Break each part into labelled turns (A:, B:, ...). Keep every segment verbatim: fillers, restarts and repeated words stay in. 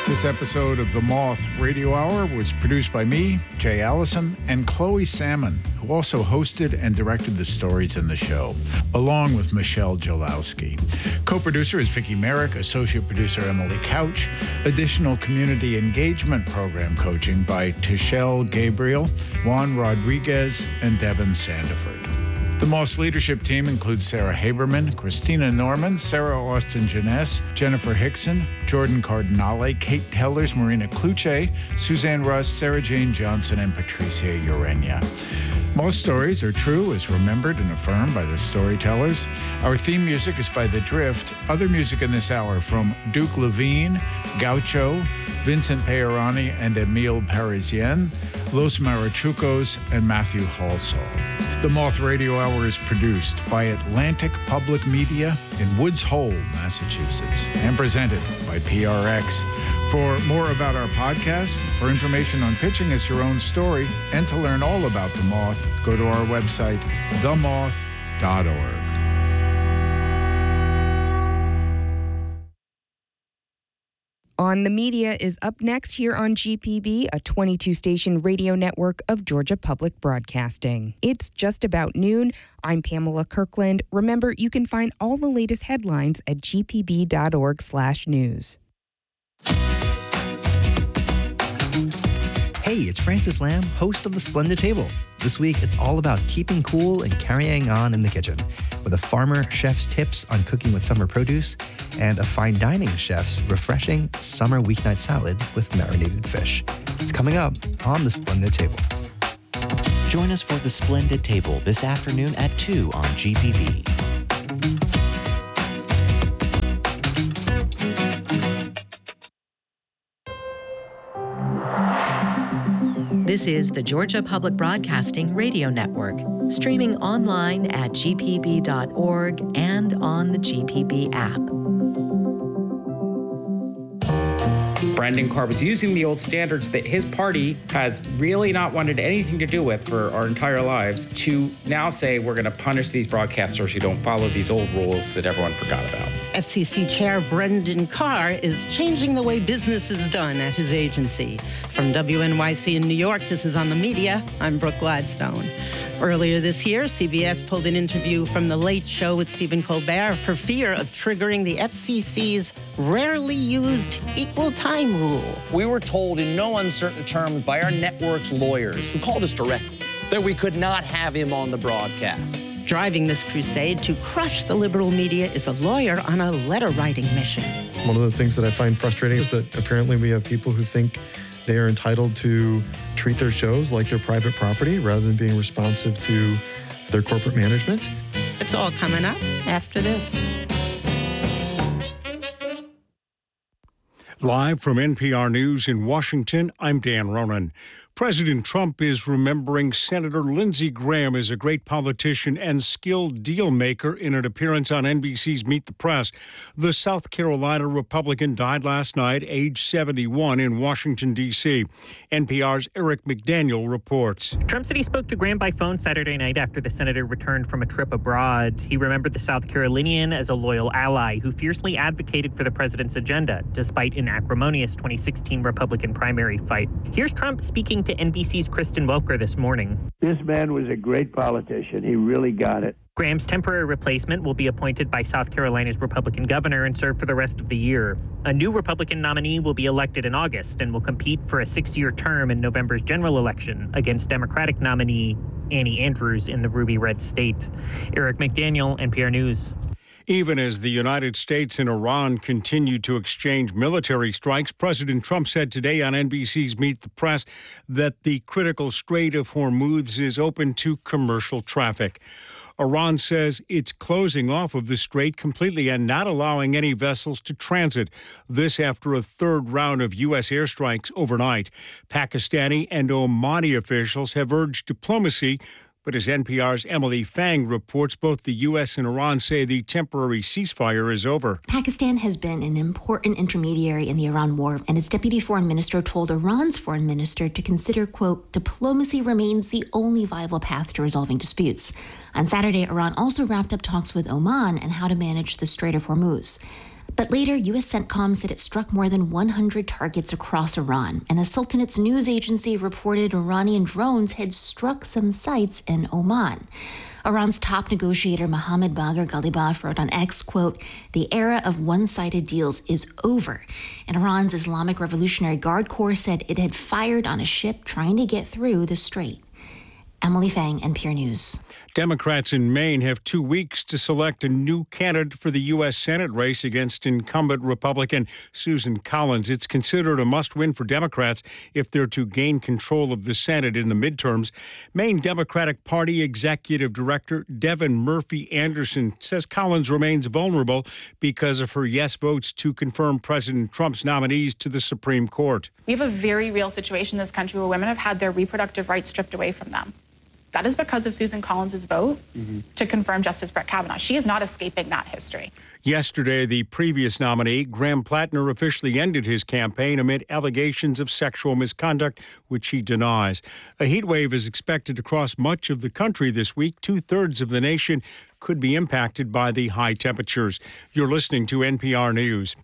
A: This episode of The Moth Radio Hour was produced by me, Jay Allison, and Chloe Salmon, who also hosted and directed the stories in the show, along with Michelle Jolowski. Co-producer is Vicki Merrick, associate producer Emily Couch, additional community engagement program coaching by Tichelle Gabriel, Juan Rodriguez, and Devin Sandiford. The Moss leadership team includes Sarah Haberman, Christina Norman, Sarah Austin Jeunesse, Jennifer Hickson, Jordan Cardinale, Kate Tellers, Marina Kluche, Suzanne Rust, Sarah Jane Johnson, and Patricia Urenia. Most stories are true, as remembered and affirmed by the storytellers. Our theme music is by The Drift. Other music in this hour from Duke Levine, Gaucho, Vincent Peirani and Emile Parisien, Los Marachucos, and Matthew Halsall. The Moth Radio Hour is produced by Atlantic Public Media in Woods Hole, Massachusetts, and presented by P R X. For more about our podcast, for information on pitching us your own story, and to learn all about The Moth, go to our website, the moth dot org.
B: On the Media is up next here on G P B, a twenty-two station radio network of Georgia Public Broadcasting. It's just about noon. I'm Pamela Kirkland. Remember, you can find all the latest headlines at g p b dot org slash news.
C: Hey, it's Francis Lamb, host of The Splendid Table. This week, it's all about keeping cool and carrying on in the kitchen, with a farmer chef's tips on cooking with summer produce and a fine dining chef's refreshing summer weeknight salad with marinated fish. It's coming up on The Splendid Table.
D: Join us for The Splendid Table this afternoon at two on G P B.
E: This is the Georgia Public Broadcasting Radio Network, streaming online at g p b dot org and on the G P B app.
F: Brendan Carr was using the old standards that his party has really not wanted anything to do with for our entire lives to now say we're going to punish these broadcasters who don't follow these old rules that everyone forgot about.
G: F C C Chair Brendan Carr is changing the way business is done at his agency. From W N Y C in New York, this is On the Media. I'm Brooke Gladstone. Earlier this year, C B S pulled an interview from The Late Show with Stephen Colbert for fear of triggering the F C C's rarely used equal time rule.
H: We were told in no uncertain terms by our network's lawyers, who called us directly, that we could not have him on the broadcast.
G: Driving this crusade to crush the liberal media is a lawyer on a letter-writing mission.
I: One of the things that I find frustrating is that apparently we have people who think they are entitled to treat their shows like their private property rather than being responsive to their corporate management.
G: It's all coming up after this.
J: Live from N P R News in Washington, I'm Dan Ronan. President Trump is remembering Senator Lindsey Graham as a great politician and skilled deal maker in an appearance on N B C's Meet the Press. The South Carolina Republican died last night, age seventy-one, in Washington, D C N P R's Eric McDaniel reports.
K: Trump said he spoke to Graham by phone Saturday night after the senator returned from a trip abroad. He remembered the South Carolinian as a loyal ally who fiercely advocated for the president's agenda, despite an acrimonious twenty sixteen Republican primary fight. Here's Trump speaking to N B C's Kristen Welker this morning.
L: This man was a great politician. He really got it.
K: Graham's temporary replacement will be appointed by South Carolina's Republican governor and serve for the rest of the year. A new Republican nominee will be elected in August and will compete for a six-year term in November's general election against Democratic nominee Annie Andrews in the Ruby Red state. Eric McDaniel, N P R News.
J: Even as the United States and Iran continue to exchange military strikes, President Trump said today on N B C's Meet the Press that the critical Strait of Hormuz is open to commercial traffic. Iran says it's closing off of the strait completely and not allowing any vessels to transit. This after a third round of U S airstrikes overnight. Pakistani and Omani officials have urged diplomacy. But as N P R's Emily Fang reports, both the U S and Iran say the temporary ceasefire is over.
M: Pakistan has been an important intermediary in the Iran war, and its deputy foreign minister told Iran's foreign minister to consider, quote, diplomacy remains the only viable path to resolving disputes. On Saturday, Iran also wrapped up talks with Oman on how to manage the Strait of Hormuz. But later, U S CENTCOM said it struck more than one hundred targets across Iran, and the Sultanate's news agency reported Iranian drones had struck some sites in Oman. Iran's top negotiator Mohammad Bagher Ghalibaf wrote on X, quote, "The era of one-sided deals is over." And Iran's Islamic Revolutionary Guard Corps said it had fired on a ship trying to get through the strait. Emily Fang, N P R News.
J: Democrats in Maine have two weeks to select a new candidate for the U S Senate race against incumbent Republican Susan Collins. It's considered a must-win for Democrats if they're to gain control of the Senate in the midterms. Maine Democratic Party Executive Director Devin Murphy Anderson says Collins remains vulnerable because of her yes votes to confirm President Trump's nominees to the Supreme Court.
N: We have a very real situation in this country where women have had their reproductive rights stripped away from them. That is because of Susan Collins' vote mm-hmm. to confirm Justice Brett Kavanaugh. She is not escaping that history.
J: Yesterday, the previous nominee, Graham Plattner, officially ended his campaign amid allegations of sexual misconduct, which he denies. A heat wave is expected to cross much of the country this week. Two-thirds of the nation could be impacted by the high temperatures. You're listening to N P R News.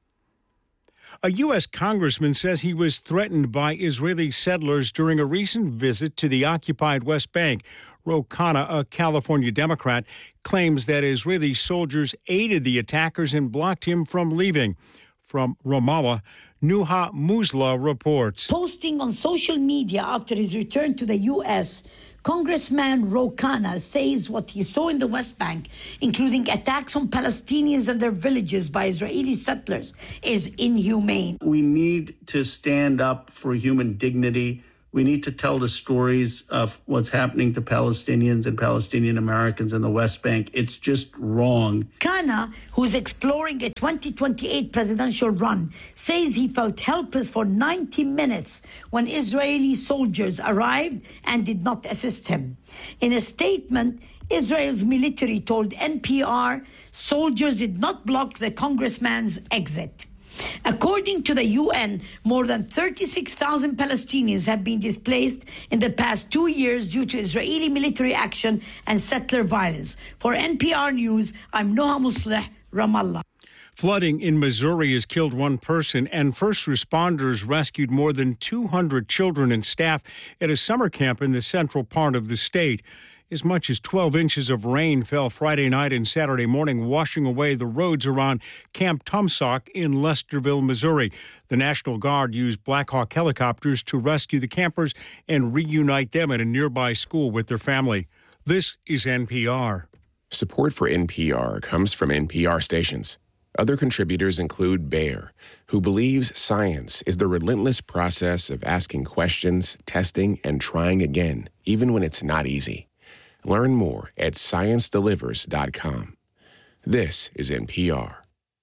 J: A U S congressman says he was threatened by Israeli settlers during a recent visit to the occupied West Bank. Ro Khanna, a California Democrat, claims that Israeli soldiers aided the attackers and blocked him from leaving. From Ramallah, Nuha Musla reports.
O: Posting on social media after his return to the U S, Congressman Ro Khanna says what he saw in the West Bank, including attacks on Palestinians and their villages by Israeli settlers, is inhumane.
P: We need to stand up for human dignity. We need to tell the stories of what's happening to Palestinians and Palestinian Americans in the West Bank. It's just wrong.
O: Khanna, who's exploring a twenty twenty-eight presidential run, says he felt helpless for ninety minutes when Israeli soldiers arrived and did not assist him. In a statement, Israel's military told N P R soldiers did not block the congressman's exit. According to the U N, more than thirty-six thousand Palestinians have been displaced in the past two years due to Israeli military action and settler violence. For N P R News, I'm Noha Musleh, Ramallah.
J: Flooding in Missouri has killed one person, and first responders rescued more than two hundred children and staff at a summer camp in the central part of the state. As much as twelve inches of rain fell Friday night and Saturday morning, washing away the roads around Camp Tumsock in Lesterville, Missouri. The National Guard used Black Hawk helicopters to rescue the campers and reunite them at a nearby school with their family. This is N P R.
Q: Support for N P R comes from N P R stations. Other contributors include Bayer, who believes science is the relentless process of asking questions, testing, and trying again, even when it's not easy. Learn more at science delivers dot com. This is N P R.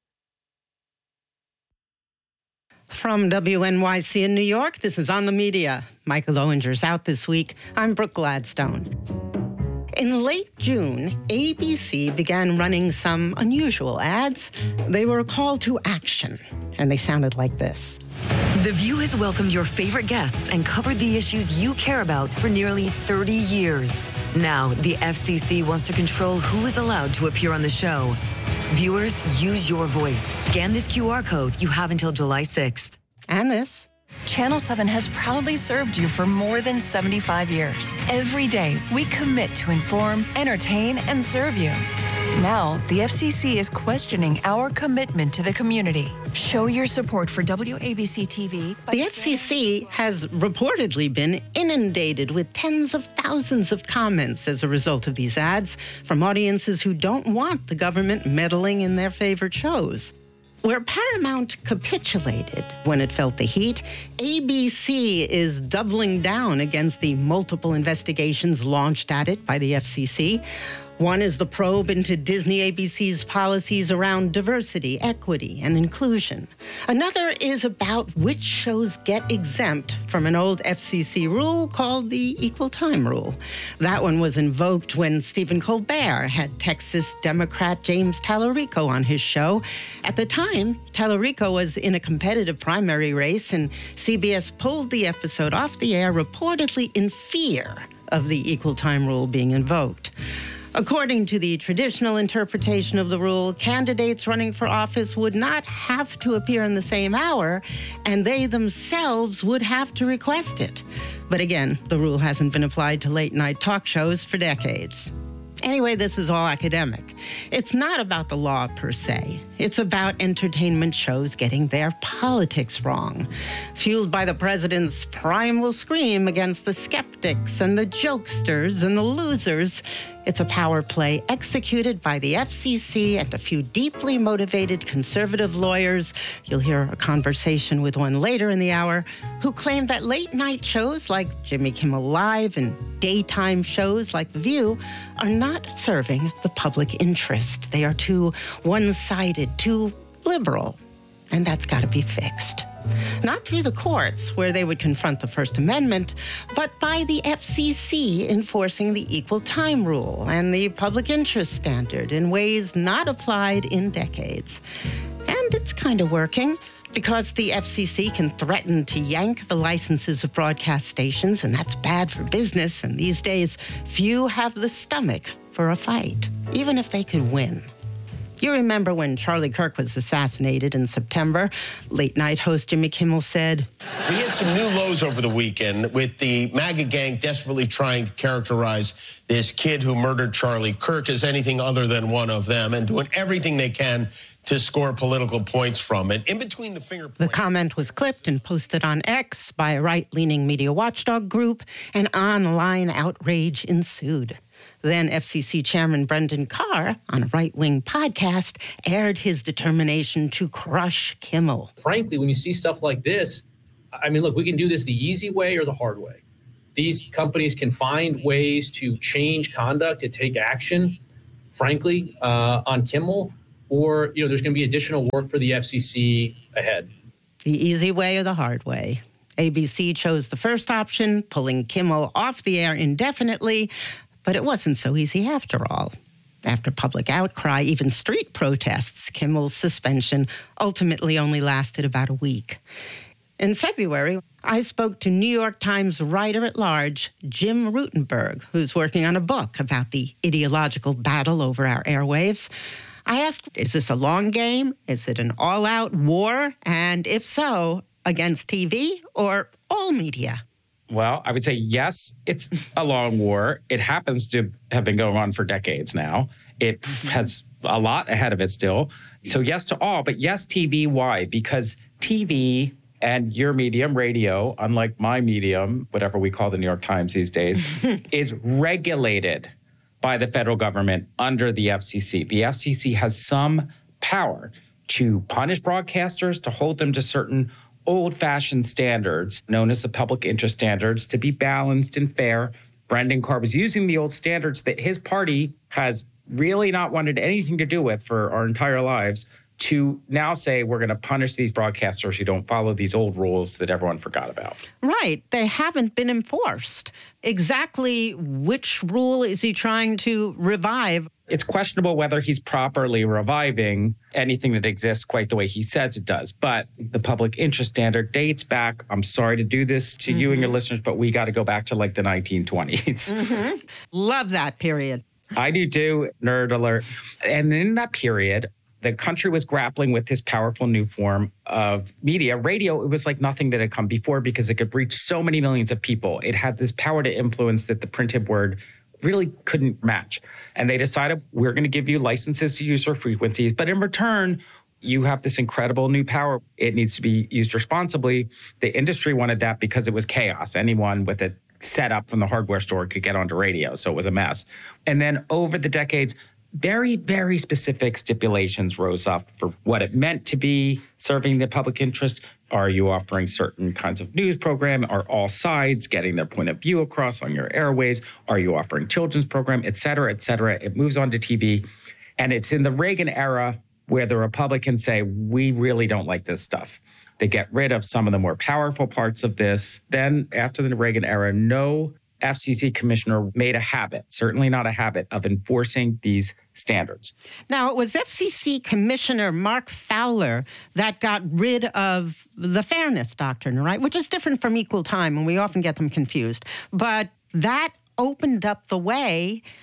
G: From W N Y C in New York, this is On the Media. Michael Owenger's out this week. I'm Brooke Gladstone. In late June, A B C began running some unusual ads. They were a call to action, and they sounded like this.
R: The View has welcomed your favorite guests and covered the issues you care about for nearly thirty years. Now, the F C C wants to control who is allowed to appear on the show. Viewers, use your voice. Scan this Q R code. You have until July sixth.
G: And this.
S: Channel seven has proudly served you for more than seventy-five years. Every day, we commit to inform, entertain, and serve you. Now, the F C C is questioning our commitment to the community. Show your support for W A B C T V.
G: The F C C has reportedly been inundated with tens of thousands of comments as a result of these ads from audiences who don't want the government meddling in their favorite shows. Where Paramount capitulated when it felt the heat, A B C is doubling down against the multiple investigations launched at it by the F C C. One is the probe into Disney A B C's policies around diversity, equity, and inclusion. Another is about which shows get exempt from an old F C C rule called the Equal Time Rule. That one was invoked when Stephen Colbert had Texas Democrat James Tallarico on his show. At the time, Tallarico was in a competitive primary race, and C B S pulled the episode off the air reportedly in fear of the Equal Time Rule being invoked. According to the traditional interpretation of the rule, candidates running for office would not have to appear in the same hour, and they themselves would have to request it. But again, the rule hasn't been applied to late-night talk shows for decades. Anyway, this is all academic. It's not about the law per se. It's about entertainment shows getting their politics wrong, fueled by the president's primal scream against the skeptics and the jokesters and the losers. It's a power play executed by the F C C and a few deeply motivated conservative lawyers. You'll hear a conversation with one later in the hour who claim that late-night shows like Jimmy Kimmel Live and daytime shows like The View are not serving the public interest. They are too one-sided, too liberal, and that's got to be fixed. Not through the courts, where they would confront the First Amendment, but by the F C C enforcing the equal time rule and the public interest standard in ways not applied in decades. And it's kind of working, because the F C C can threaten to yank the licenses of broadcast stations, and that's bad for business, and these days, few have the stomach for a fight, even if they could win. You remember when Charlie Kirk was assassinated in September? Late-night host Jimmy Kimmel said,
T: "We hit some new lows over the weekend with the MAGA gang desperately trying to characterize this kid who murdered Charlie Kirk as anything other than one of them and doing everything they can to score political points from it." In between the finger points.
G: The comment was clipped and posted on X by a right-leaning media watchdog group, and online outrage ensued. Then F C C Chairman Brendan Carr, on a right-wing podcast, aired his determination to crush Kimmel.
U: Frankly, when you see stuff like this, I mean, look, we can do this the easy way or the hard way. These companies can find ways to change conduct, to take action, frankly, uh, on Kimmel, or, you know, there's going to be additional work for the F C C ahead.
G: The easy way or the hard way. A B C chose the first option, pulling Kimmel off the air indefinitely. But it wasn't so easy after all. After public outcry, even street protests, Kimmel's suspension ultimately only lasted about a week. In February, I spoke to New York Times writer-at-large Jim Rutenberg, who's working on a book about the ideological battle over our airwaves. I asked, is this a long game? Is it an all-out war? And if so, against T V or all media?
F: Well, I would say yes, it's a long war. It happens to have been going on for decades now. It has a lot ahead of it still. So yes to all, but yes T V. Why? Because T V and your medium, radio, unlike my medium, whatever we call the New York Times these days, is regulated by the federal government under the F C C. The F C C has some power to punish broadcasters, to hold them to certain old-fashioned standards, known as the public interest standards, to be balanced and fair. Brendan Carr was using the old standards that his party has really not wanted anything to do with for our entire lives, to now say we're going to punish these broadcasters who don't follow these old rules that everyone forgot about.
G: Right. They haven't been enforced. Exactly which rule is he trying to revive?
F: It's questionable whether he's properly reviving anything that exists quite the way he says it does. But the public interest standard dates back, I'm sorry to do this to mm-hmm. you and your listeners, but we got to go back to like the nineteen twenties.
G: Mm-hmm. Love that period.
F: I do too, nerd alert. And in that period, the country was grappling with this powerful new form of media. Radio, it was like nothing that had come before because it could reach so many millions of people. It had this power to influence that the printed word really couldn't match. And they decided, we're going to give you licenses to use our frequencies, but in return, you have this incredible new power. It needs to be used responsibly. The industry wanted that because it was chaos. Anyone with it set up from the hardware store could get onto radio, so it was a mess. And then over the decades, very, very specific stipulations rose up for what it meant to be serving the public interest. Are you offering certain kinds of news program? Are all sides getting their point of view across on your airwaves? Are you offering children's program, et cetera, et cetera? It moves on to T V. And it's in the Reagan era where the Republicans say, we really don't like this stuff. They get rid of some of the more powerful parts of this. Then after the Reagan era, no F C C commissioner made a habit, certainly not a habit, of enforcing these standards.
G: Now, it was F C C Commissioner Mark Fowler that got rid of the fairness doctrine, right? Which is different from equal time, and we often get them confused. But that opened up the way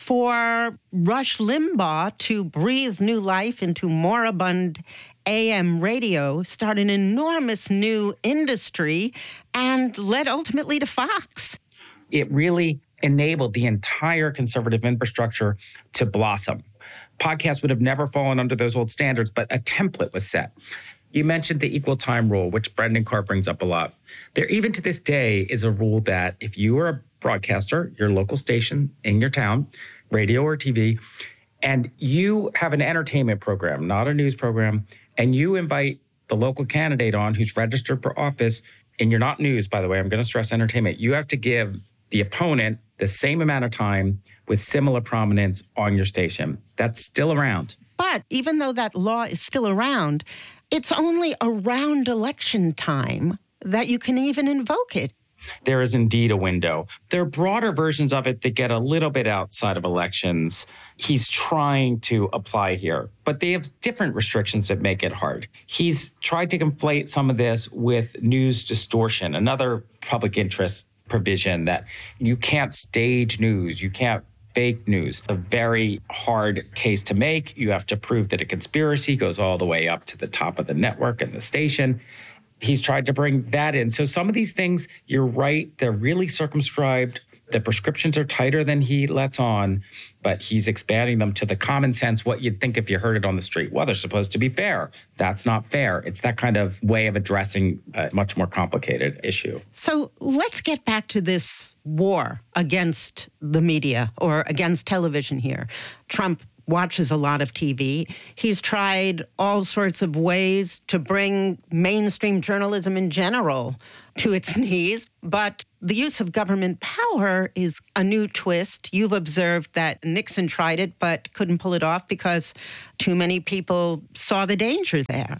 G: for Rush Limbaugh to breathe new life into moribund A M radio, start an enormous new industry, and led ultimately to Fox.
F: It really enabled the entire conservative infrastructure to blossom. Podcasts would have never fallen under those old standards, but a template was set. You mentioned the equal time rule, which Brendan Carr brings up a lot. There, even to this day, is a rule that if you are a broadcaster, your local station in your town, radio or T V, and you have an entertainment program, not a news program, and you invite the local candidate on who's registered for office, and you're not news, by the way, I'm going to stress entertainment, you have to give the opponent the same amount of time with similar prominence on your station. That's still around.
G: But even though that law is still around, it's only around election time that you can even invoke it.
F: There is indeed a window. There are broader versions of it that get a little bit outside of elections. He's trying to apply here, but they have different restrictions that make it hard. He's tried to conflate some of this with news distortion, another public interest provision that you can't stage news, you can't fake news. A very hard case to make. You have to prove that a conspiracy goes all the way up to the top of the network and the station. He's tried to bring that in. So some of these things, you're right, they're really circumscribed. The prescriptions are tighter than he lets on, but he's expanding them to the common sense, what you'd think if you heard it on the street. Well, they're supposed to be fair. That's not fair. It's that kind of way of addressing a much more complicated issue.
G: So let's get back to this war against the media or against television here. Trump watches a lot of T V. He's tried all sorts of ways to bring mainstream journalism in general to its knees, but the use of government power is a new twist. You've observed that Nixon tried it but couldn't pull it off because too many people saw the danger there.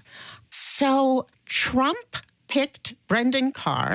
G: So Trump picked Brendan Carr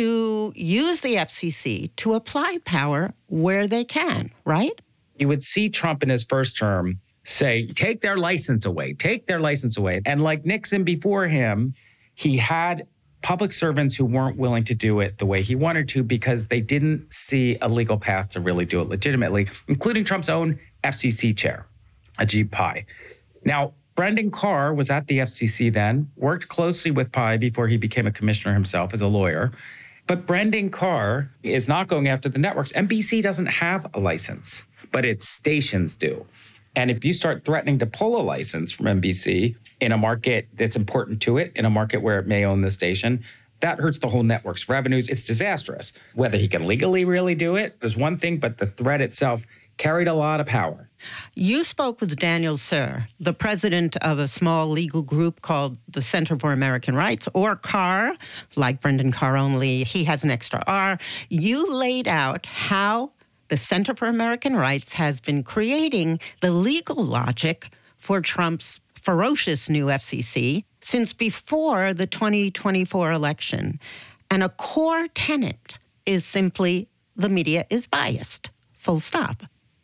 G: to use the F C C to apply power where they can, right?
F: You would see Trump in his first term say, take their license away, take their license away. And like Nixon before him, he had public servants who weren't willing to do it the way he wanted to because they didn't see a legal path to really do it legitimately, including Trump's own F C C chair, Ajit Pai. Now, Brendan Carr was at the F C C then, worked closely with Pai before he became a commissioner himself as a lawyer. But Brendan Carr is not going after the networks. N B C doesn't have a license, but its stations do. And if you start threatening to pull a license from N B C in a market that's important to it, in a market where it may own the station, that hurts the whole network's revenues. It's disastrous. Whether he can legally really do it is one thing, but the threat itself carried a lot of power.
G: You spoke with Daniel Suhr, the president of a small legal group called the Center for American Rights, or CAR, like Brendan Carr, only he has an extra R. You laid out how the Center for American Rights has been creating the legal logic for Trump's ferocious new F C C since before the twenty twenty-four election. And a core tenet is simply the media is biased, full stop.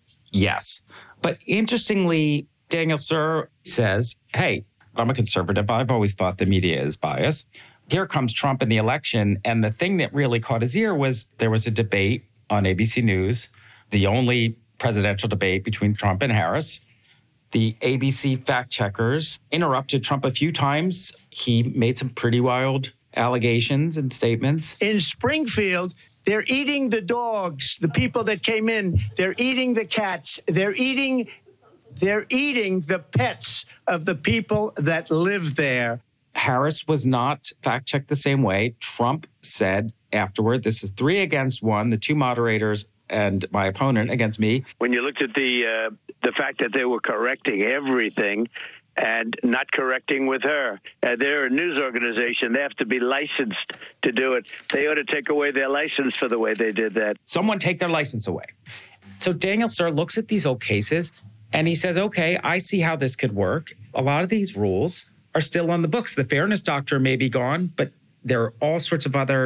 F: Yes. But interestingly, Daniel Suhr says, hey, I'm a conservative. I've always thought the media is biased. Here comes Trump in the election. And the thing that really caught his ear was there was a debate on A B C News, the only presidential debate between Trump and Harris. The A B C fact checkers interrupted Trump a few times. He made some pretty wild allegations and statements.
L: In Springfield, they're eating the dogs, the people that came in. They're eating the cats. They're eating, they're eating the pets of the people that live there.
F: Harris was not fact-checked the same way. Trump said afterward, this is three against one, the two moderators and my opponent against me.
A: When you looked at the uh, the fact that they were correcting everything and not correcting with her. Uh, they're a news organization. They have to be licensed to do it. They ought to take away their license for the way they did that.
F: Someone take their license away. So Daniel Suhr looks at these old cases and he says, okay, I see how this could work. A lot of these rules are still on the books. The fairness doctrine may be gone, but there are all sorts of other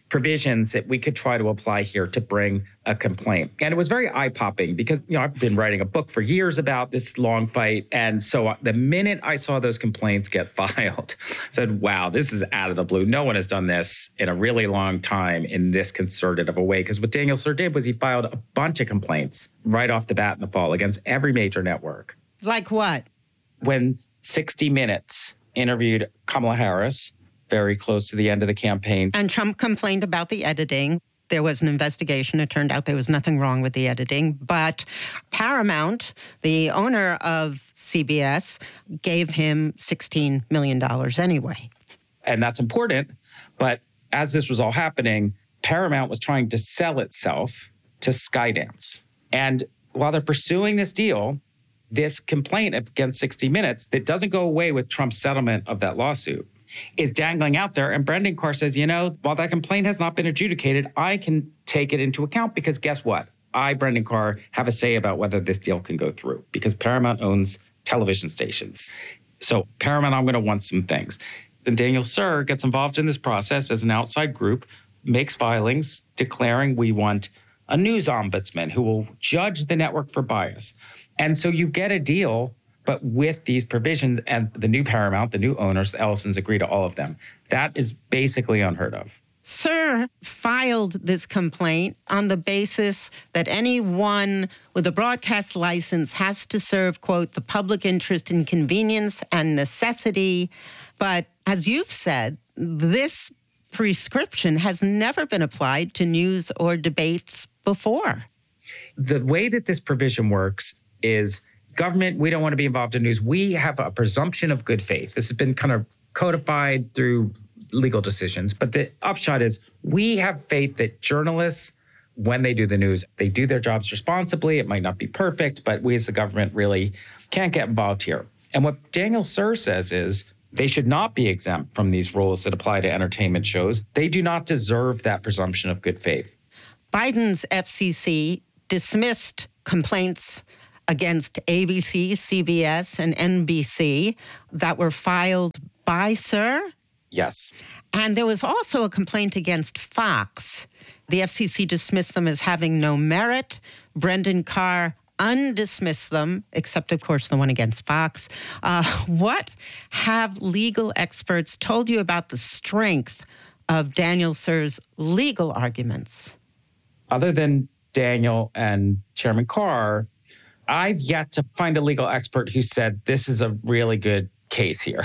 F: provisions that we could try to apply here to bring a complaint. And it was very eye-popping because, you know, I've been writing a book for years about this long fight. And so the minute I saw those complaints get filed, I said, wow, this is out of the blue. No one has done this in a really long time in this concerted of a way. Because what Daniel Suhr did was he filed a bunch of complaints right off the bat in the fall against every major network.
G: Like what?
F: When sixty minutes interviewed Kamala Harris, very close to the end of the campaign.
G: And Trump complained about the editing. There was an investigation. It turned out there was nothing wrong with the editing. But Paramount, the owner of C B S, gave him sixteen million dollars anyway.
F: And that's important. But as this was all happening, Paramount was trying to sell itself to Skydance. And while they're pursuing this deal, this complaint against sixty minutes that doesn't go away with Trump's settlement of that lawsuit is dangling out there. And Brendan Carr says, you know, while that complaint has not been adjudicated, I can take it into account because guess what? I, Brendan Carr, have a say about whether this deal can go through because Paramount owns television stations. So Paramount, I'm going to want some things. Then Daniel Suhr gets involved in this process as an outside group, makes filings declaring we want a news ombudsman who will judge the network for bias. And so you get a deal, but with these provisions and the new Paramount, the new owners, the Ellisons agree to all of them. That is basically unheard of.
G: Suhr filed this complaint on the basis that anyone with a broadcast license has to serve, quote, the public interest in convenience and necessity. But as you've said, this prescription has never been applied to news or debates before.
F: The way that this provision works is government, we don't want to be involved in news. We have a presumption of good faith. This has been kind of codified through legal decisions. But the upshot is we have faith that journalists, when they do the news, they do their jobs responsibly. It might not be perfect, but we as the government really can't get involved here. And what Daniel Suhr says is they should not be exempt from these rules that apply to entertainment shows. They do not deserve that presumption of good faith.
G: Biden's F C C dismissed complaints against A B C, C B S, and N B C that were filed by Suhr.
F: Yes.
G: And there was also a complaint against Fox. The F C C dismissed them as having no merit. Brendan Carr undismissed them, except, of course, the one against Fox. Uh, what have legal experts told you about the strength of Daniel Suhr's legal arguments?
F: Other than Daniel and Chairman Carr, I've yet to find a legal expert who said this is a really good case here.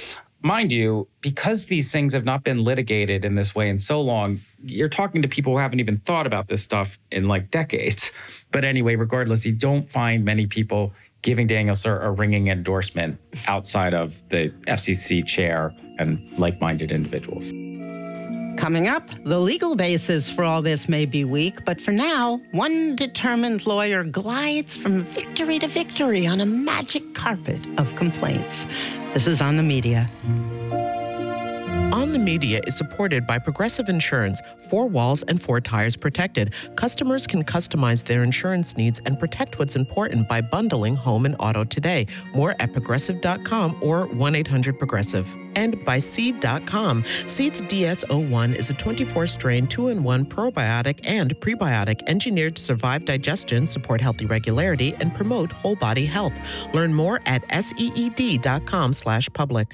F: Mind you, because these things have not been litigated in this way in so long, you're talking to people who haven't even thought about this stuff in like decades. But anyway, regardless, you don't find many people giving Daniel Suhr a ringing endorsement outside of the F C C chair and like-minded individuals.
G: Coming up, the legal basis for all this may be weak, but for now, one determined lawyer glides from victory to victory on a magic carpet of complaints. This is On the Media.
B: On the Media is supported by Progressive Insurance. Four walls and four tires protected. Customers can customize their insurance needs and protect what's important by bundling home and auto today. More at progressive dot com or one eight hundred progressive. And by Seed dot com. Seed's D S zero one is a twenty-four strain two in one probiotic and prebiotic engineered to survive digestion, support healthy regularity, and promote whole body health. Learn more at seed dot com slash public.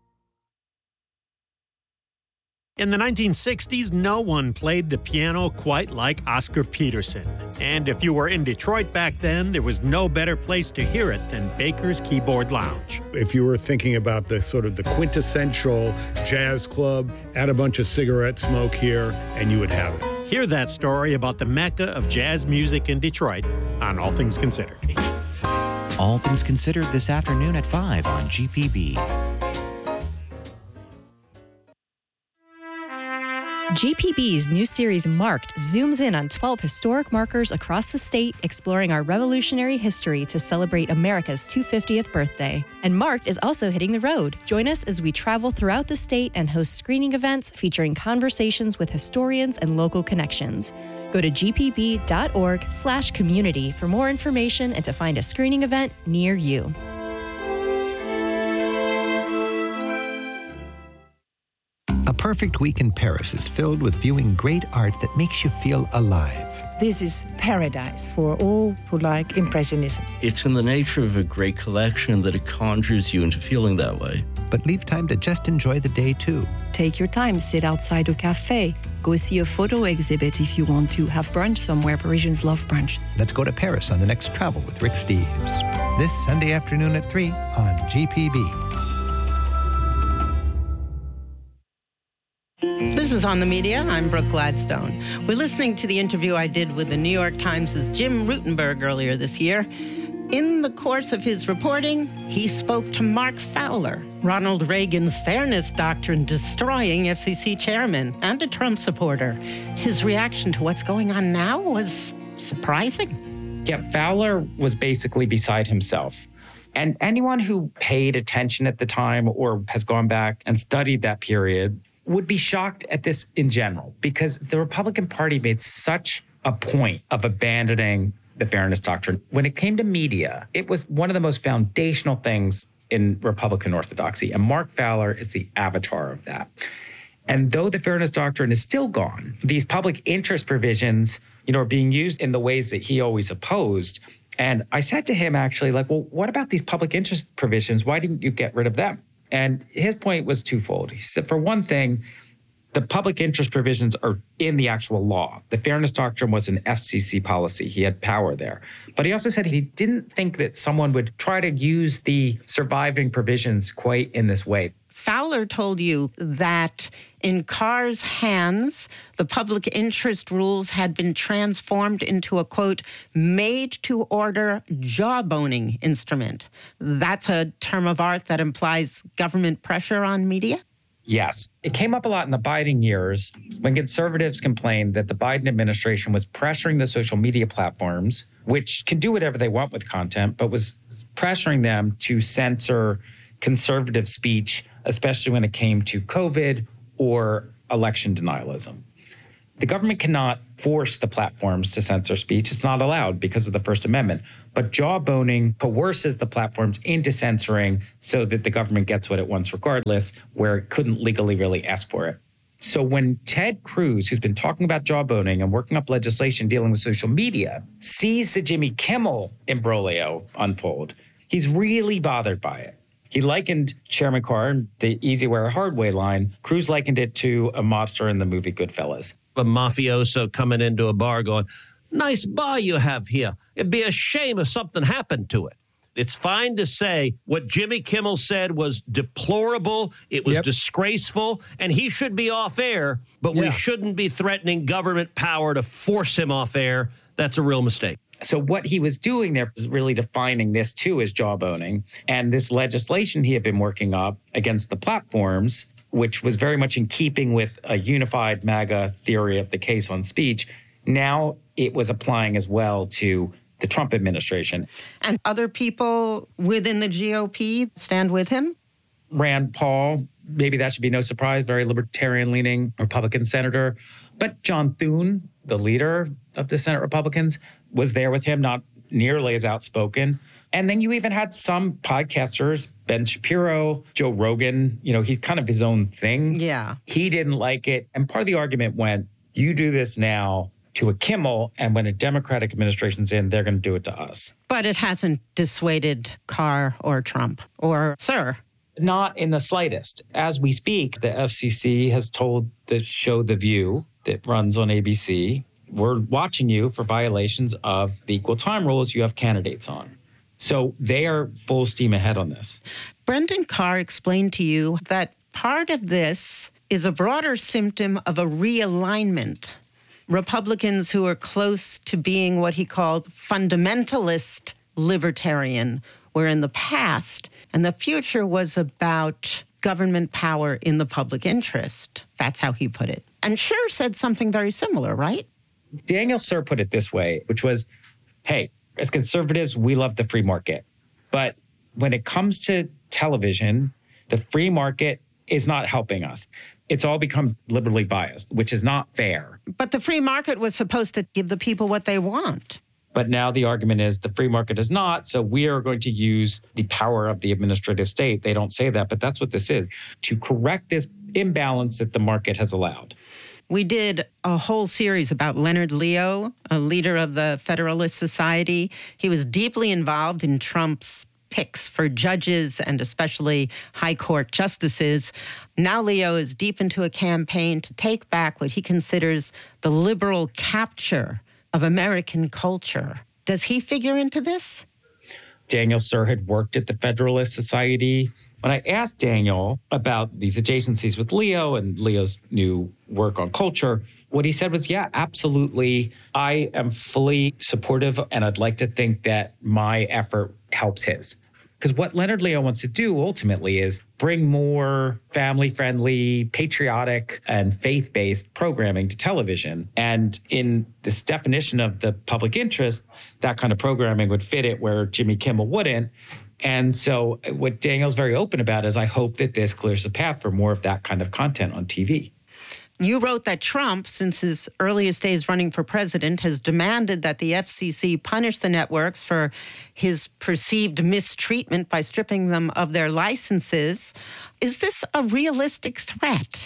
V: In the nineteen sixties, no one played the piano quite like Oscar Peterson. And if you were in Detroit back then, there was no better place to hear it than Baker's Keyboard Lounge.
W: If you were thinking about the sort of the quintessential jazz club, add a bunch of cigarette smoke here, and you would have it.
V: Hear that story about the Mecca of jazz music in Detroit on All Things Considered.
D: All Things Considered this afternoon at five on G P B.
X: G P B's new series Marked zooms in on twelve historic markers across the state, exploring our revolutionary history to celebrate America's two hundred fiftieth birthday. And Marked is also hitting the road. Join us as we travel throughout the state and host screening events featuring conversations with historians and local connections. Go to g p b dot org slash community for more information and to find a screening event near you.
C: A
E: perfect week in Paris is filled with viewing great art that makes you feel alive.
H: This is paradise for all who like Impressionism.
I: It's in the nature of a great collection that it conjures you into feeling that way.
E: But leave time to just enjoy the day, too.
K: Take your time, sit outside a cafe, go see a photo exhibit if you want to, have brunch somewhere. Parisians love brunch.
E: Let's go to Paris on the next Travel with Rick Steves. This Sunday afternoon at three on G P B.
G: This is On the Media. I'm Brooke Gladstone. We're listening to the interview I did with the New York Times' Jim Rutenberg earlier this year. In the course of his reporting, he spoke to Mark Fowler, Ronald Reagan's fairness doctrine destroying F C C chairman and a Trump supporter. His reaction to what's going on now was surprising.
F: Yeah, Fowler was basically beside himself. And anyone who paid attention at the time or has gone back and studied that period would be shocked at this in general, because the Republican Party made such a point of abandoning the fairness doctrine. When it came to media, it was one of the most foundational things in Republican orthodoxy, and Mark Fowler is the avatar of that. And though the fairness doctrine is still gone, these public interest provisions, you know, are being used in the ways that he always opposed. And I said to him, actually, like, well, what about these public interest provisions? Why didn't you get rid of them? And his point was twofold. He said, for one thing, the public interest provisions are in the actual law. The fairness doctrine was an F C C policy. He had power there. But he also said he didn't think that someone would try to use the surviving provisions quite in this way.
G: Fowler told you that in Carr's hands, the public interest rules had been transformed into a, quote, made-to-order jawboning instrument. That's a term of art that implies government pressure on media?
F: Yes. It came up a lot in the Biden years when conservatives complained that the Biden administration was pressuring the social media platforms, which can do whatever they want with content, but was pressuring them to censor conservative speech, especially when it came to COVID or election denialism. The government cannot force the platforms to censor speech. It's not allowed because of the First Amendment. But jawboning coerces the platforms into censoring so that the government gets what it wants regardless, where it couldn't legally really ask for it. So when Ted Cruz, who's been talking about jawboning and working up legislation dealing with social media, sees the Jimmy Kimmel imbroglio unfold, he's really bothered by it. He likened Chairman Carr, the easy way or hard way line. Cruz likened it to a mobster in the movie Goodfellas.
Y: A mafioso coming into a bar going, nice bar you have here. It'd be a shame if something happened to it. It's fine to say what Jimmy Kimmel said was deplorable, it was yep. disgraceful, and he should be off air, but yeah. we shouldn't be threatening government power to force him off air. That's a real mistake.
F: So what he was doing there was really defining this too as jawboning. And this legislation he had been working up against the platforms, which was very much in keeping with a unified MAGA theory of the case on speech, now it was applying as well to the Trump administration.
G: And other people within the G O P stand with him?
F: Rand Paul, maybe that should be no surprise, very libertarian-leaning Republican senator. But John Thune, the leader of the Senate Republicans, was there with him, not nearly as outspoken. And then you even had some podcasters, Ben Shapiro, Joe Rogan, you know, he's kind of his own thing.
G: Yeah.
F: He didn't like it. And part of the argument went, you do this now to a Kimmel, and when a Democratic administration's in, they're going to do it to us.
G: But it hasn't dissuaded Carr or Trump or Sir.
F: Not in the slightest. As we speak, the F C C has told the show The View that runs on A B C, we're watching you for violations of the equal time rules you have candidates on. So they are full steam ahead on this.
G: Brendan Carr explained to you that part of this is a broader symptom of a realignment. Republicans who are close to being what he called fundamentalist libertarian were in the past, and the future was about government power in the public interest. That's how he put it. And Scher said something very similar, right?
F: Daniel Sir put it this way, which was, hey, as conservatives, we love the free market. But when it comes to television, the free market is not helping us. It's all become liberally biased, which is not fair.
G: But the free market was supposed to give the people what they want.
F: But now the argument is the free market is not, so we are going to use the power of the administrative state. They don't say that, but that's what this is. To correct this imbalance that the market has allowed.
G: We did a whole series about Leonard Leo, a leader of the Federalist Society. He was deeply involved in Trump's picks for judges and especially high court justices. Now Leo is deep into a campaign to take back what he considers the liberal capture of American culture. Does he figure into this?
F: Daniel Suhr had worked at the Federalist Society. When I asked Daniel about these adjacencies with Leo and Leo's new work on culture, what he said was, yeah, absolutely. I am fully supportive, and I'd like to think that my effort helps his. Because what Leonard Leo wants to do ultimately is bring more family-friendly, patriotic, and faith-based programming to television. And in this definition of the public interest, that kind of programming would fit it where Jimmy Kimmel wouldn't. And so what Daniel's very open about is I hope that this clears the path for more of that kind of content on T V.
G: You wrote that Trump, since his earliest days running for president, has demanded that the F C C punish the networks for his perceived mistreatment by stripping them of their licenses. Is this a realistic threat?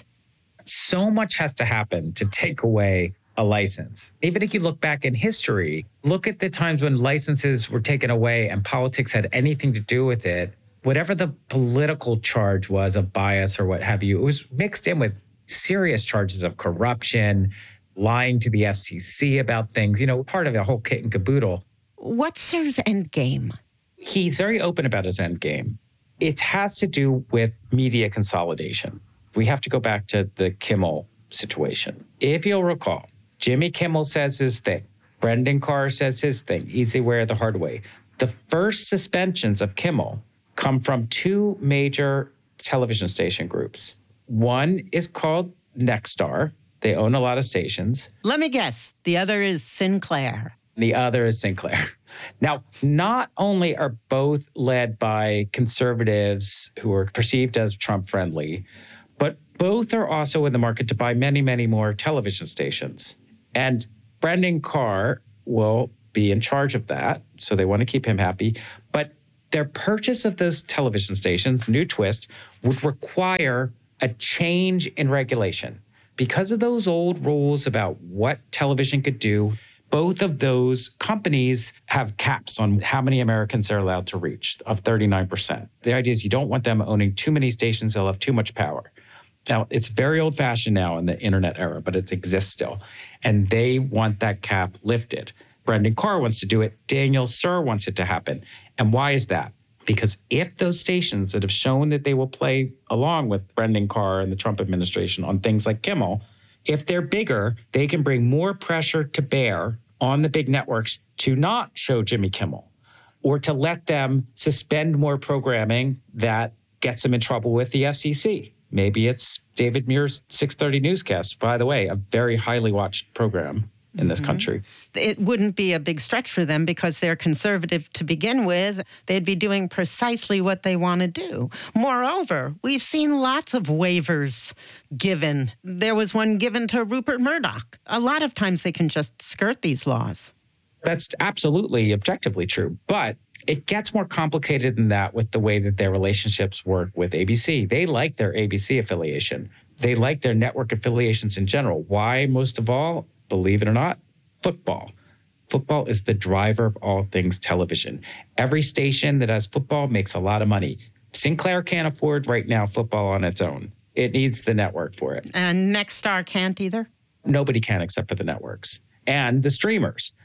F: So much has to happen to take away a license. Even if you look back in history, look at the times when licenses were taken away and politics had anything to do with it. Whatever the political charge was of bias or what have you, it was mixed in with serious charges of corruption, lying to the F C C about things, you know, part of the whole kit and caboodle.
G: What's Suhr's end game?
F: He's very open about his end game. It has to do with media consolidation. We have to go back to the Kimmel situation. If you'll recall, Jimmy Kimmel says his thing. Brendan Carr says his thing. Easy way or the hard way. The first suspensions of Kimmel come from two major television station groups. One is called Nexstar. They own a lot of stations.
G: Let me guess. The other is Sinclair.
F: The other is Sinclair. Now, not only are both led by conservatives who are perceived as Trump-friendly, but both are also in the market to buy many, many more television stations. And Brendan Carr will be in charge of that, so they want to keep him happy. But their purchase of those television stations, new twist, would require a change in regulation. Because of those old rules about what television could do, both of those companies have caps on how many Americans they're allowed to reach of thirty-nine percent. The idea is you don't want them owning too many stations, they'll have too much power. Now, it's very old-fashioned now in the internet era, but it exists still. And they want that cap lifted. Brendan Carr wants to do it. Daniel Suhr wants it to happen. And why is that? Because if those stations that have shown that they will play along with Brendan Carr and the Trump administration on things like Kimmel, if they're bigger, they can bring more pressure to bear on the big networks to not show Jimmy Kimmel or to let them suspend more programming that gets them in trouble with the F C C. Maybe it's David Muir's six thirty newscast, by the way, a very highly watched program in this mm-hmm. country.
G: It wouldn't be a big stretch for them because they're conservative to begin with. They'd be doing precisely what they want to do. Moreover, we've seen lots of waivers given. There was one given to Rupert Murdoch. A lot of times they can just skirt these laws.
F: That's absolutely objectively true. But it gets more complicated than that with the way that their relationships work with A B C. They like their A B C affiliation. They like their network affiliations in general. Why, most of all? Believe it or not, football. Football is the driver of all things television. Every station that has football makes a lot of money. Sinclair can't afford right now football on its own. It needs the network for it.
G: And Nexstar can't either?
F: Nobody can except for the networks and the streamers.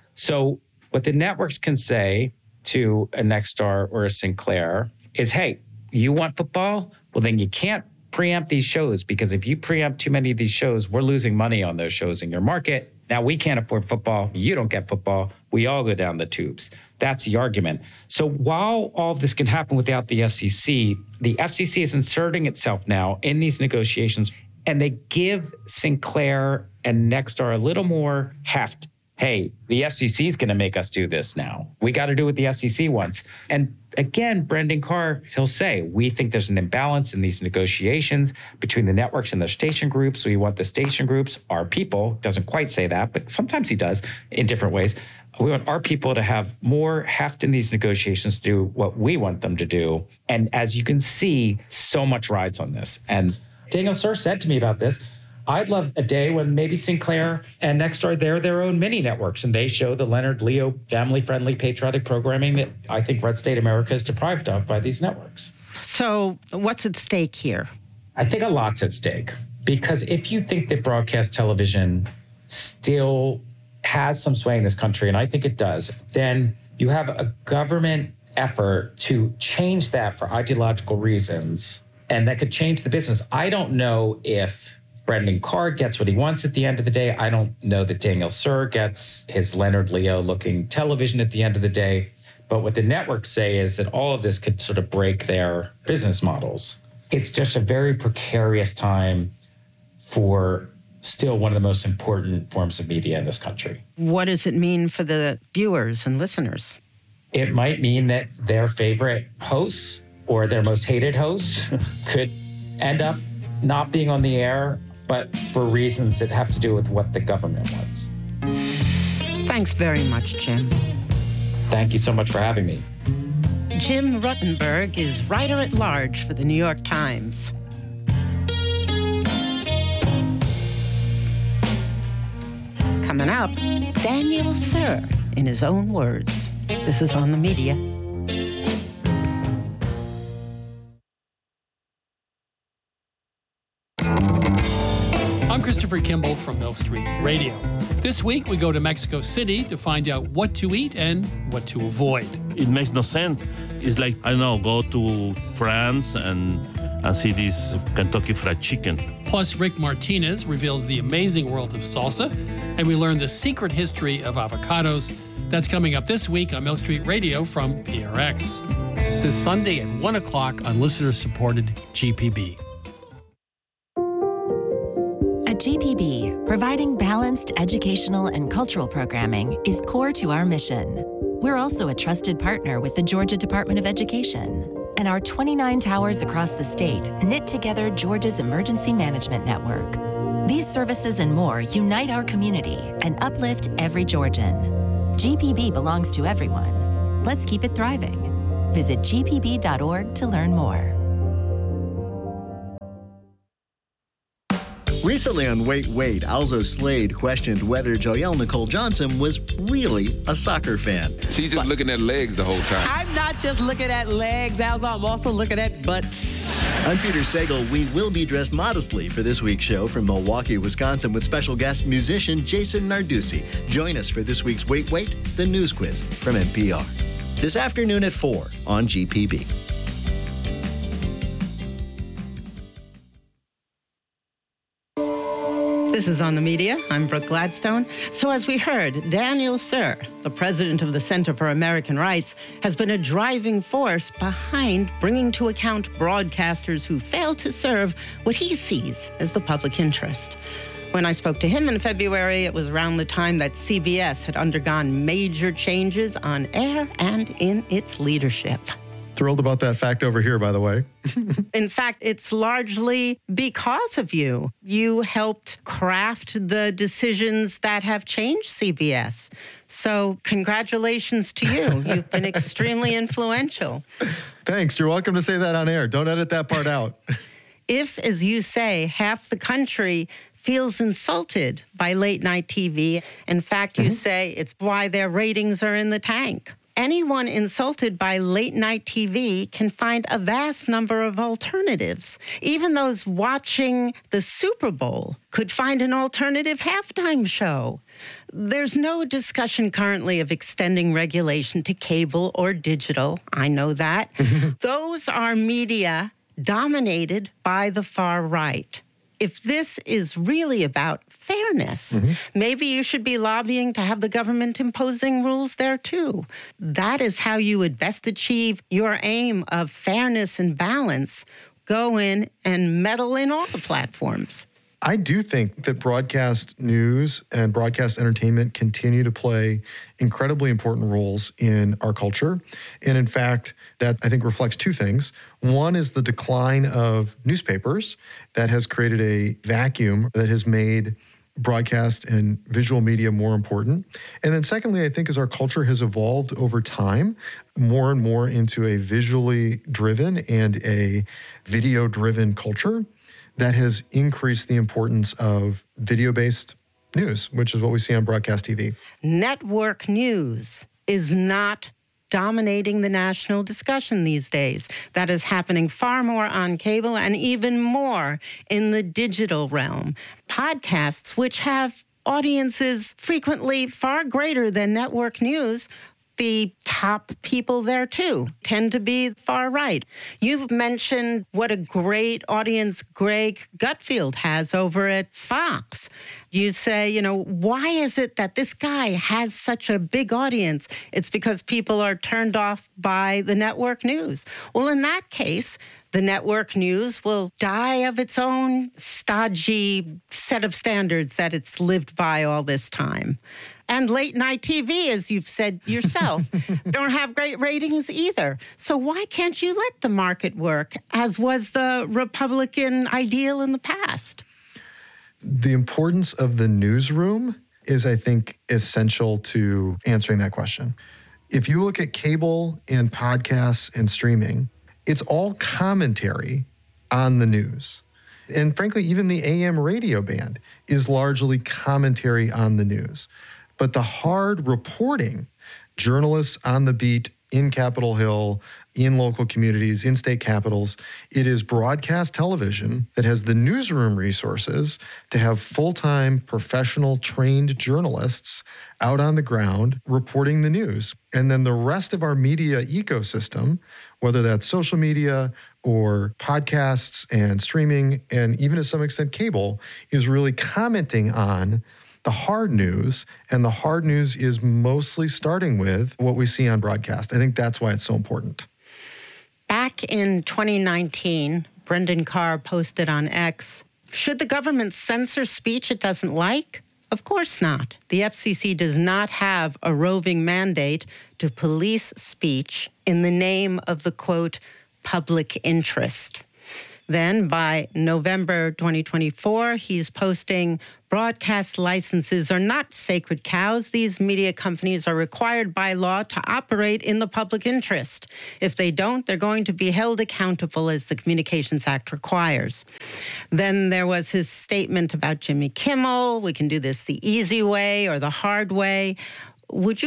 F: So what the networks can say to a Nexstar or a Sinclair is, hey, you want football? Well, then you can't preempt these shows, because if you preempt too many of these shows, we're losing money on those shows in your market. Now we can't afford football. You don't get football. We all go down the tubes. That's the argument. So while all of this can happen without the F C C, the F C C is inserting itself now in these negotiations, and they give Sinclair and Nexstar a little more heft. Hey, the F C C is going to make us do this now. We got to do what the F C C wants. And again, Brendan Carr, he'll say, we think there's an imbalance in these negotiations between the networks and the station groups. We want the station groups, our people, doesn't quite say that, but sometimes he does in different ways. We want our people to have more heft in these negotiations to do what we want them to do. And as you can see, so much rides on this. And Daniel Sir said to me about this, I'd love a day when maybe Sinclair and Nexstar, they're their own mini networks, and they show the Leonard Leo family-friendly patriotic programming that I think Red State America is deprived of by these networks.
G: So what's at stake here?
F: I think a lot's at stake, because if you think that broadcast television still has some sway in this country, and I think it does, then you have a government effort to change that for ideological reasons, and that could change the business. I don't know if Brendan Carr gets what he wants at the end of the day. I don't know that Daniel Sir gets his Leonard Leo-looking television at the end of the day. But what the networks say is that all of this could sort of break their business models. It's just a very precarious time for still one of the most important forms of media in this country.
G: What does it mean for the viewers and listeners?
F: It might mean that their favorite hosts or their most hated hosts could end up not being on the air, but for reasons that have to do with what the government wants.
G: Thanks very much, Jim.
F: Thank you so much for having me.
G: Jim Ruttenberg is writer-at-large for the New York Times. Coming up, Daniel Sir, in his own words. This is On the Media.
J: I'm Christopher Kimball from Milk Street Radio. This week, we go to Mexico City to find out what to eat and what to avoid.
I: It makes no sense. It's like, I don't know, go to France and, and see this Kentucky Fried Chicken.
J: Plus, Rick Martinez reveals the amazing world of salsa, and we learn the secret history of avocados. That's coming up this week on Milk Street Radio from P R X. This Sunday at one o'clock on listener-supported G P B.
X: At G P B, providing balanced educational and cultural programming is core to our mission. We're also a trusted partner with the Georgia Department of Education, and our twenty-nine towers across the state knit together Georgia's emergency management network. These services and more unite our community and uplift every Georgian. G P B belongs to everyone. Let's keep it thriving. Visit G P B dot org to learn more.
M: Recently on Wait, Wait, Alzo Slade questioned whether Joelle Nicole Johnson was really a soccer fan.
N: She's just but, looking at legs the whole time.
O: I'm not just looking at legs, Alzo. I'm also looking at butts.
M: I'm Peter Sagal. We will be dressed modestly for this week's show from Milwaukee, Wisconsin, with special guest musician Jason Narducci. Join us for this week's Wait, Wait, the news quiz from N P R. This afternoon at four on G P B.
G: This is On the Media. I'm Brooke Gladstone. So as we heard, Daniel Sir, the president of the Center for American Rights, has been a driving force behind bringing to account broadcasters who fail to serve what he sees as the public interest. When I spoke to him in February, it was around the time that C B S had undergone major changes on air and in its leadership.
P: Thrilled about that fact over here, by the way.
G: In fact, it's largely because of you. You helped craft the decisions that have changed C B S. So congratulations to you. You've been extremely influential.
P: Thanks. You're welcome to say that on air. Don't edit that part out.
G: If, as you say, half the country feels insulted by late-night T V, in fact, you mm-hmm. say it's why their ratings are in the tank. Anyone insulted by late-night T V can find a vast number of alternatives. Even those watching the Super Bowl could find an alternative halftime show. There's no discussion currently of extending regulation to cable or digital. I know that. Those are media dominated by the far right. If this is really about fairness, mm-hmm. maybe you should be lobbying to have the government imposing rules there too. That is how you would best achieve your aim of fairness and balance. Go in and meddle in all the platforms.
P: I do think that broadcast news and broadcast entertainment continue to play incredibly important roles in our culture. And in fact, that I think reflects two things. One is the decline of newspapers that has created a vacuum that has made broadcast and visual media more important. And then secondly, I think as our culture has evolved over time, more and more into a visually driven and a video-driven culture, that has increased the importance of video-based news, which is what we see on broadcast T V.
G: Network news is not dominating the national discussion these days. That is happening far more on cable and even more in the digital realm. Podcasts, which have audiences frequently far greater than network news, the top people there, too, tend to be far right. You've mentioned what a great audience Greg Gutfeld has over at Fox. You say, you know, why is it that this guy has such a big audience? It's because people are turned off by the network news. Well, in that case, the network news will die of its own stodgy set of standards that it's lived by all this time. And late night T V, as you've said yourself, don't have great ratings either. So why can't you let the market work, as was the Republican ideal in the past?
P: The importance of the newsroom is, I think, essential to answering that question. If you look at cable and podcasts and streaming, it's all commentary on the news. And frankly, even the A M radio band is largely commentary on the news. But the hard reporting, journalists on the beat in Capitol Hill, in local communities, in state capitals, it is broadcast television that has the newsroom resources to have full-time, professional, trained journalists out on the ground reporting the news. And then the rest of our media ecosystem, whether that's social media or podcasts and streaming, and even to some extent cable, is really commenting on the hard news, and the hard news is mostly starting with what we see on broadcast. I think that's why it's so important.
G: Back in twenty nineteen, Brendan Carr posted on X, should the government censor speech it doesn't like? Of course not. The F C C does not have a roving mandate to police speech in the name of the, quote, public interest. Then by November twenty twenty-four, he's posting, broadcast licenses are not sacred cows. These media companies are required by law to operate in the public interest. If they don't, they're going to be held accountable as the Communications Act requires. Then there was his statement about Jimmy Kimmel. We can do this the easy way or the hard way. Would you